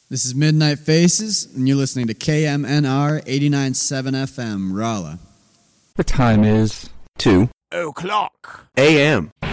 This is Midnight Faces, and you're listening to KMNR 89.7 FM, Rolla. The time is 2:00 a.m.